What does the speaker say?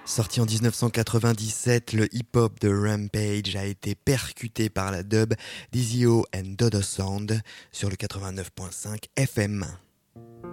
Sorti en 1997, le hip-hop de Rampage a été percuté par la dub d'Izio and Dodo Sound sur le 89.5 FM.